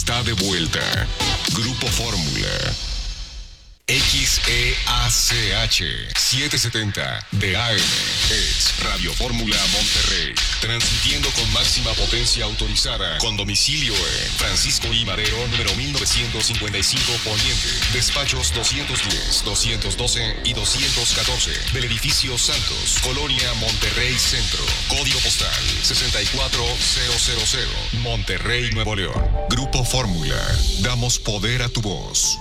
Está de vuelta. Grupo Fórmula. XEACH 770 de AM es Radio Fórmula Monterrey, transmitiendo con máxima potencia autorizada, con domicilio en Francisco I. Madero, número 1955 Poniente, despachos 210, 212 y 214 del edificio Santos, Colonia Monterrey Centro, código postal 64000, Monterrey, Nuevo León. Grupo Fórmula, damos poder a tu voz.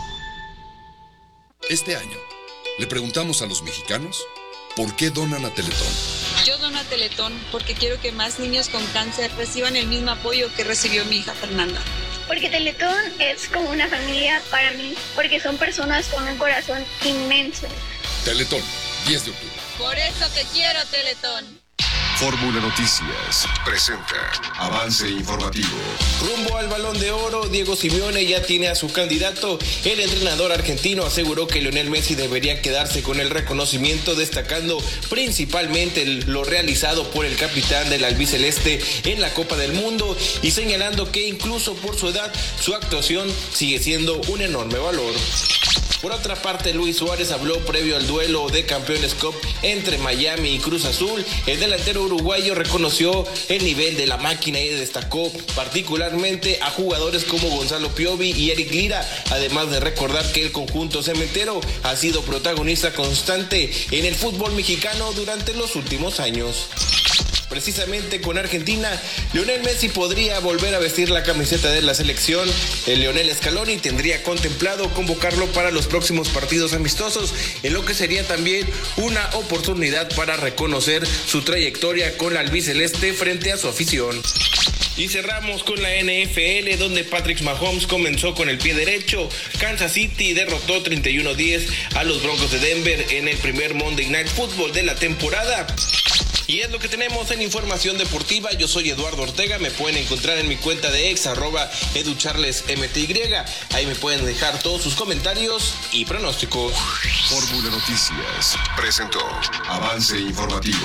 Este año, le preguntamos a los mexicanos por qué donan a Teletón. Yo dono a Teletón porque quiero que más niños con cáncer reciban el mismo apoyo que recibió mi hija Fernanda. Porque Teletón es como una familia para mí, porque son personas con un corazón inmenso. Teletón, 10 de octubre. Por eso te quiero, Teletón. Fórmula Noticias presenta avance informativo. Rumbo al Balón de Oro, Diego Simeone ya tiene a su candidato. El entrenador argentino aseguró que Lionel Messi debería quedarse con el reconocimiento, destacando principalmente lo realizado por el capitán del albiceleste en la Copa del Mundo y señalando que incluso por su edad, su actuación sigue siendo un enorme valor. Por otra parte, Luis Suárez habló previo al duelo de Campeones Cup entre Miami y Cruz Azul. El delantero uruguayo reconoció el nivel de la máquina y destacó particularmente a jugadores como Gonzalo Piovi y Eric Lira, además de recordar que el conjunto cementero ha sido protagonista constante en el fútbol mexicano durante los últimos años. Precisamente con Argentina, Lionel Messi podría volver a vestir la camiseta de la selección. El Lionel Scaloni tendría contemplado convocarlo para los próximos partidos amistosos, en lo que sería también una oportunidad para reconocer su trayectoria con la albiceleste frente a su afición. Y cerramos con la NFL, donde Patrick Mahomes comenzó con el pie derecho. Kansas City derrotó 31-10 a los Broncos de Denver en el primer Monday Night Football de la temporada. Y es lo que tenemos en información deportiva. Yo soy Eduardo Ortega, me pueden encontrar en mi cuenta de ex, @educharlesmty. Ahí me pueden dejar todos sus comentarios y pronósticos. Fórmula Noticias presentó avance informativo.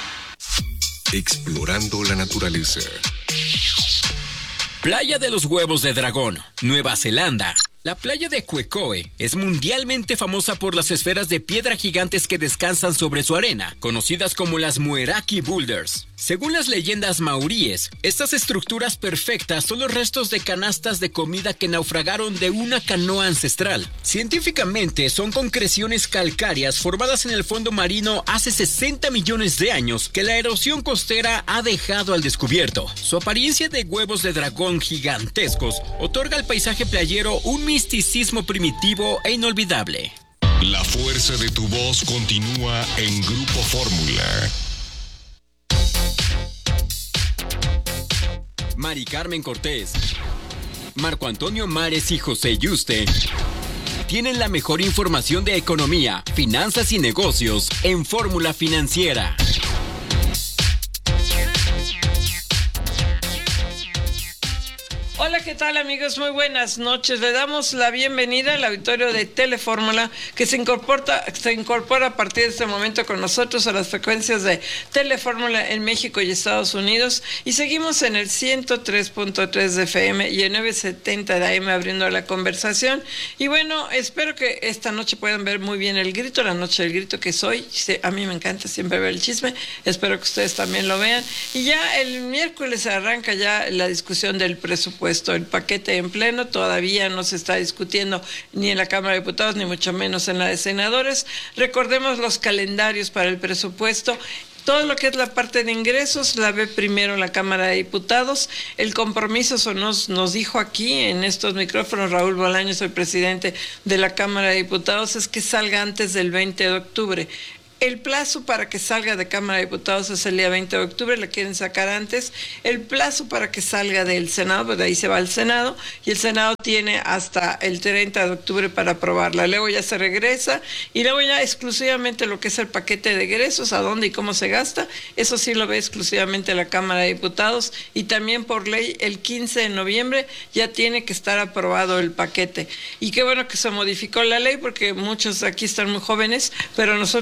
Explorando la naturaleza. Playa de los Huevos de Dragón, Nueva Zelanda. La playa de Quecoe es mundialmente famosa por las esferas de piedra gigantes que descansan sobre su arena, conocidas como las Mueraki Boulders. Según las leyendas maoríes, estas estructuras perfectas son los restos de canastas de comida que naufragaron de una canoa ancestral. Científicamente, son concreciones calcáreas formadas en el fondo marino hace 60 millones de años que la erosión costera ha dejado al descubierto. Su apariencia de huevos de dragón gigantescos otorga al paisaje playero un misticismo primitivo e inolvidable. La fuerza de tu voz continúa en Grupo Fórmula. Mari Carmen Cortés, Marco Antonio Mares y José Yuste tienen la mejor información de economía, finanzas y negocios en Fórmula Financiera. Hola, ¿qué tal, amigos? Muy buenas noches. Le damos la bienvenida al auditorio de Telefórmula, que se incorpora a partir de este momento con nosotros a las frecuencias de Telefórmula en México y Estados Unidos. Y seguimos en el 103.3 de FM y en 970 de AM abriendo la conversación. Y bueno, espero que esta noche puedan ver muy bien el grito, la noche del grito que soy. A mí me encanta siempre ver el chisme. Espero que ustedes también lo vean. Y ya el miércoles arranca ya la discusión del presupuesto. El paquete en pleno todavía no se está discutiendo ni en la Cámara de Diputados ni mucho menos en la de Senadores. Recordemos los calendarios para el presupuesto. Todo lo que es la parte de ingresos la ve primero la Cámara de Diputados. El compromiso nos dijo aquí en estos micrófonos Raúl Bolaños, el presidente de la Cámara de Diputados, es que salga antes del 20 de octubre. El plazo para que salga de Cámara de Diputados es el día 20 de octubre, la quieren sacar antes. El plazo para que salga del Senado, pues de ahí se va al Senado, y el Senado tiene hasta el 30 de octubre para aprobarla. Luego ya se regresa, y luego ya exclusivamente lo que es el paquete de egresos, a dónde y cómo se gasta, eso sí lo ve exclusivamente la Cámara de Diputados, y también por ley el 15 de noviembre ya tiene que estar aprobado el paquete. Y qué bueno que se modificó la ley, porque muchos aquí están muy jóvenes, pero nosotros no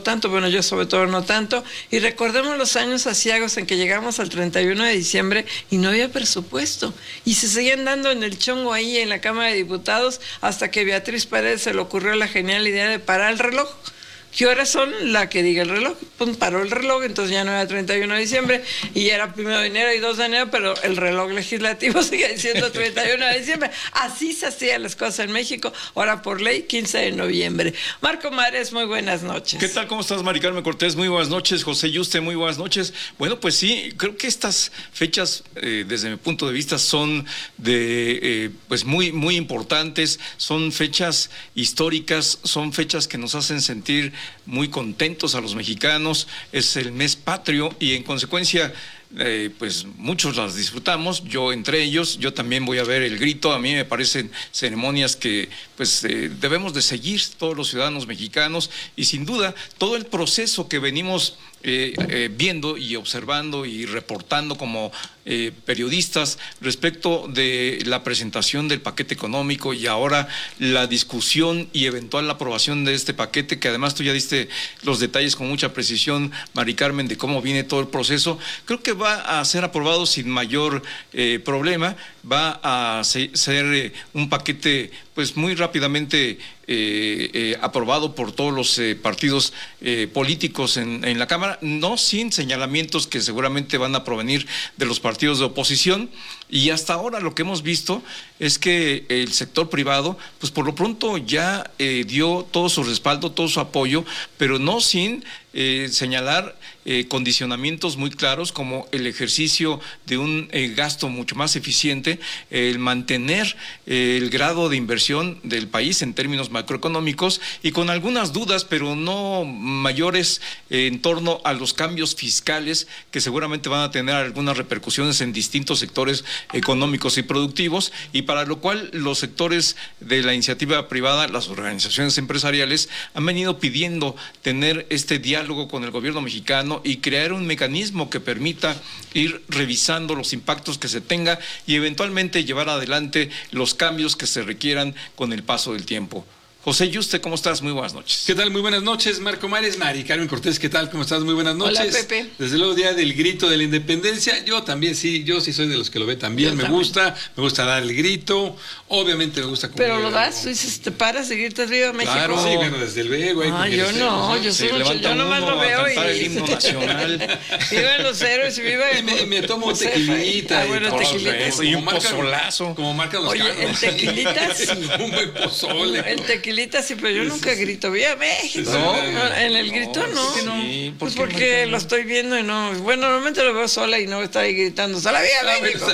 tanto, bueno, yo sobre todo no tanto, y recordemos los años aciagos en que llegamos al 31 de diciembre y no había presupuesto, y se seguían dando en el chongo ahí en la Cámara de Diputados hasta que Beatriz Paredes se le ocurrió la genial idea de parar el reloj. ¿Qué horas son? La que diga el reloj. Pues paró el reloj, entonces ya no era 31 de diciembre y ya era 1 de enero y 2 de enero, pero el reloj legislativo sigue diciendo 31 de diciembre. Así se hacían las cosas en México, ahora por ley 15 de noviembre. Marco Mares, muy buenas noches. ¿Qué tal? ¿Cómo estás, Mari Carmen Cortés? Muy buenas noches. José Yuste, muy buenas noches. Bueno, pues sí, creo que estas fechas, desde mi punto de vista, son pues muy importantes, son fechas históricas, son fechas que nos hacen sentir muy contentos a los mexicanos. Es el mes patrio y en consecuencia pues muchos las disfrutamos, yo entre ellos. Yo también voy a ver el grito. A mí me parecen ceremonias que pues debemos de seguir todos los ciudadanos mexicanos, y sin duda todo el proceso que venimos viendo y observando y reportando como periodistas respecto de la presentación del paquete económico y ahora la discusión y eventual aprobación de este paquete, que además tú ya diste los detalles con mucha precisión, Mari Carmen, de cómo viene todo el proceso. Creo que va a ser aprobado sin mayor problema, va a ser un paquete pues muy rápidamente aprobado por todos los partidos políticos en la Cámara, no sin señalamientos que seguramente van a provenir de los partidos de oposición. Y hasta ahora lo que hemos visto es que el sector privado, pues por lo pronto ya dio todo su respaldo, todo su apoyo, pero no sin señalar condicionamientos muy claros, como el ejercicio de un gasto mucho más eficiente, el mantener el grado de inversión del país en términos macroeconómicos, y con algunas dudas, pero no mayores, en torno a los cambios fiscales que seguramente van a tener algunas repercusiones en distintos sectores económicos y productivos, y para lo cual los sectores de la iniciativa privada, las organizaciones empresariales, han venido pidiendo tener este diálogo con el gobierno mexicano y crear un mecanismo que permita ir revisando los impactos que se tenga y eventualmente llevar adelante los cambios que se requieran con el paso del tiempo. José Yuste, ¿cómo estás? Muy buenas noches. ¿Qué tal? Muy buenas noches, Marco Mares. Mari Carmen Cortés, ¿qué tal? ¿Cómo estás? Muy buenas noches. Hola, Pepe. Desde luego, día del grito de la independencia. Yo también sí soy de los que lo ve también. Me gusta dar el grito. Obviamente me gusta. Pero lo das, tú dices, te paras y gritas viva México. Claro, sí, bueno, desde luego. Yo no, yo nomás lo veo y el himno nacional. Vivan los héroes y viva. Me tomo un tequilita. Bueno, tequilita. Y un pozolazo. Como marcan los carros. Oye, el tequilita sí. Un buen pozole. El tequilita sí, pero yo nunca grito viva México. No, en el grito no. Sí, pues porque lo estoy viendo y no. Bueno, normalmente lo veo sola y no está ahí gritando ¡Sola viva México!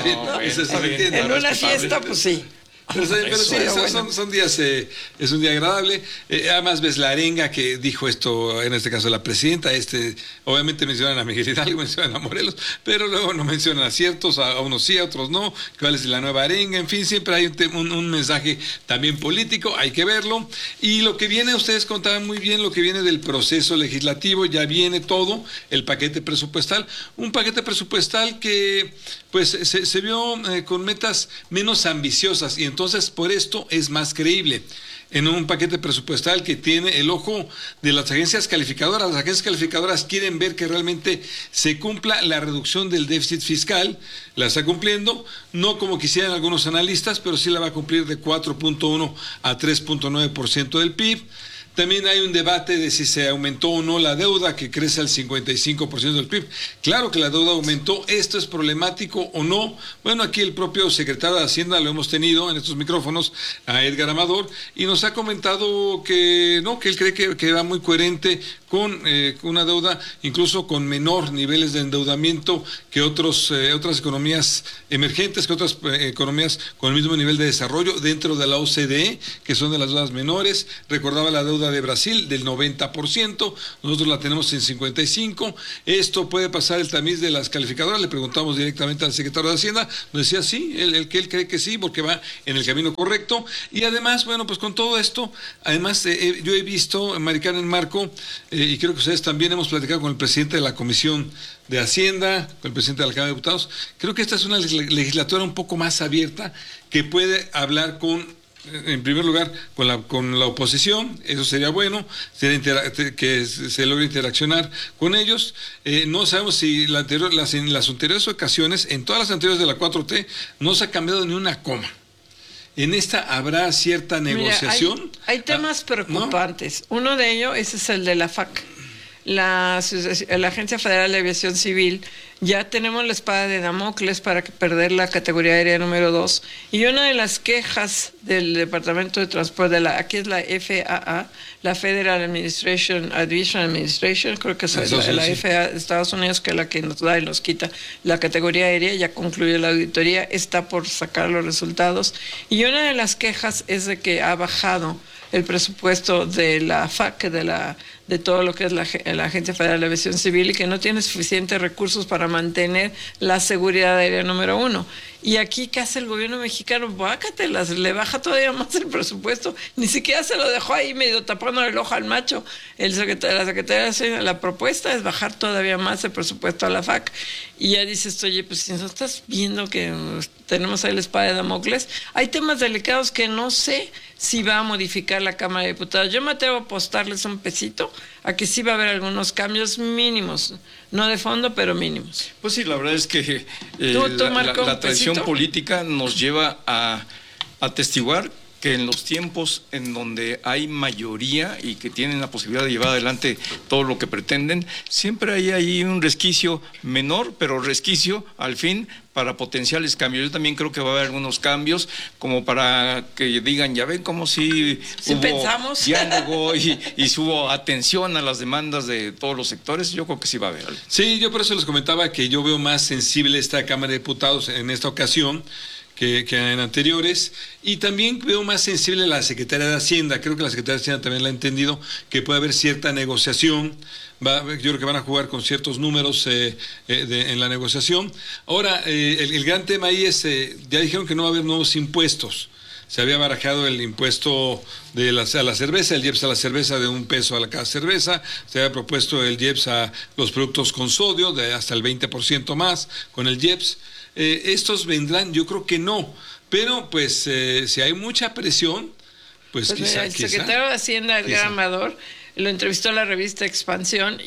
En una fiesta, pues sí. Pero sí, son días, es un día agradable. Además ves la arenga que dijo esto, en este caso la presidenta. Obviamente mencionan a Miguel Hidalgo, mencionan a Morelos, pero luego no mencionan a ciertos, a unos sí, a otros no. ¿Cuál es la nueva arenga? En fin, siempre hay un mensaje también político, hay que verlo. Y lo que viene, ustedes contaban muy bien lo que viene del proceso legislativo, ya viene todo, el paquete presupuestal. Un paquete presupuestal que pues se vio con metas menos ambiciosas, y entonces por esto es más creíble. En un paquete presupuestal que tiene el ojo de las agencias calificadoras. Las agencias calificadoras quieren ver que realmente se cumpla la reducción del déficit fiscal. La está cumpliendo, no como quisieran algunos analistas, pero sí la va a cumplir de 4.1 a 3.9% del PIB. También hay un debate de si se aumentó o no la deuda, que crece al 55% del PIB. Claro que la deuda aumentó. ¿Esto es problemático o no? Bueno, aquí el propio secretario de Hacienda lo hemos tenido en estos micrófonos, a Edgar Amador, y nos ha comentado que no, que él cree que va muy coherente con una deuda incluso con menor niveles de endeudamiento que otras economías emergentes, que otras economías con el mismo nivel de desarrollo dentro de la OCDE, que son de las deudas menores. Recordaba la deuda de Brasil del 90%, nosotros la tenemos en 55%. Esto puede pasar el tamiz de las calificadoras. Le preguntamos directamente al secretario de Hacienda, nos decía sí, él cree que sí, porque va en el camino correcto. Y además, bueno, pues con todo esto, además yo he visto, Mari Carmen, Marco, y creo que ustedes también hemos platicado con el presidente de la Comisión de Hacienda, con el presidente de la Cámara de Diputados. Creo que esta es una legislatura un poco más abierta, que puede hablar con en primer lugar, con la oposición, eso sería bueno, que se logre interaccionar con ellos. No sabemos si en las anteriores ocasiones, en todas las anteriores de la 4T, no se ha cambiado ni una coma. En esta habrá cierta negociación. Mira, hay temas preocupantes. ¿No? Uno de ellos ese es el de la FAC. La Agencia Federal de Aviación Civil, ya tenemos la espada de Damocles para perder la categoría aérea número 2, y una de las quejas del Departamento de Transporte, aquí es la FAA, la Federal Aviation Administration, creo que es la FAA de Estados Unidos, que es la que nos da y nos quita la categoría aérea, ya concluyó la auditoría, está por sacar los resultados, y una de las quejas es de que ha bajado el presupuesto de la FAC, de todo lo que es la Agencia Federal de Aviación Civil, y que no tiene suficientes recursos para mantener la seguridad aérea número 1. Y aquí, ¿qué hace el gobierno mexicano? Bácatelas, le baja todavía más el presupuesto. Ni siquiera se lo dejó ahí medio tapando el ojo al macho. La Secretaría, la propuesta es bajar todavía más el presupuesto a la FAC. Y ya dices, oye, pues si no estás viendo que tenemos ahí la espada de Damocles, hay temas delicados que no sé si va a modificar la Cámara de Diputados. Yo me atrevo a apostarles un pesito a que sí va a haber algunos cambios no de fondo, pero mínimos. Pues sí, la verdad es que la tradición política nos lleva a atestiguar que en los tiempos en donde hay mayoría y que tienen la posibilidad de llevar adelante todo lo que pretenden, siempre hay ahí un resquicio menor, pero resquicio al fin para potenciales cambios. Yo también creo que va a haber algunos cambios como para que digan, ya ven como si hubo pensamos diálogo y hubo atención a las demandas de todos los sectores. Yo creo que sí va a haber algo. Sí, yo por eso les comentaba que yo veo más sensible esta Cámara de Diputados en esta ocasión que en anteriores, y también veo más sensible la Secretaría de Hacienda. Creo que la Secretaría de Hacienda también la ha entendido, que puede haber cierta negociación. Yo creo que van a jugar con ciertos números en la negociación. Ahora, el gran tema ahí es, ya dijeron que no va a haber nuevos impuestos. Se había barajado el impuesto a la cerveza, el IEPS a la cerveza de $1 a cada cerveza. Se había propuesto el IEPS a los productos con sodio, de hasta el 20% más con el IEPS. Estos vendrán, yo creo que no, pero pues si hay mucha presión, pues quizá. El secretario de Hacienda, Edgar Amador, lo entrevistó a la revista Expansión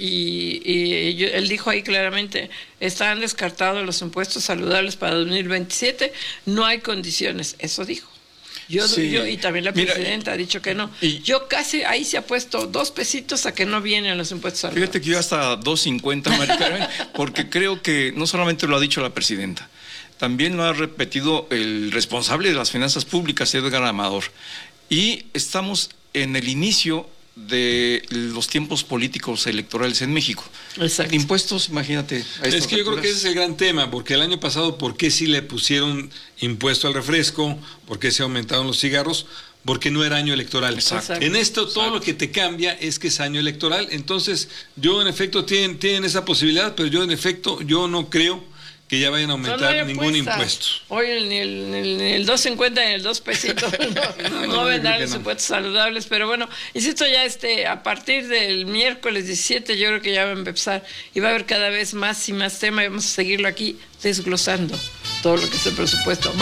y él dijo ahí claramente, están descartados los impuestos saludables para 2027, no hay condiciones, eso dijo. Yo y también la presidenta ha dicho que no. Yo casi ahí se ha puesto 2 pesitos a que no vienen los impuestos saludables. Fíjate que yo hasta 2.50, Mari Carmen, porque creo que no solamente lo ha dicho la presidenta, también lo ha repetido el responsable de las finanzas públicas, Edgar Amador. Y estamos en el inicio de los tiempos políticos electorales en México. Exacto. Impuestos, imagínate. Es que yo creo que ese es el gran tema, porque el año pasado, ¿por qué sí le pusieron impuesto al refresco? ¿Por qué se aumentaron los cigarros? Porque no era año electoral. Exacto. En esto todo lo que te cambia es que es año electoral. Entonces, yo en efecto tienen esa posibilidad, pero yo en efecto yo no creo que ya vayan a aumentar ningún impuesto. Hoy ni el 2.50 ni el 2 pesitos no vendrán los impuestos saludables, pero bueno, insisto, ya a partir del miércoles 17 yo creo que ya va a empezar y va a haber cada vez más y más tema y vamos a seguirlo aquí desglosando todo lo que es el presupuesto.